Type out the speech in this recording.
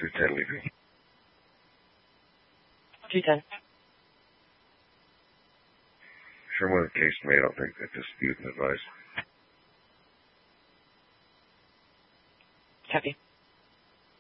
210 leaving. 210. Sure, when the case made, I'll take that dispute and advise. Copy.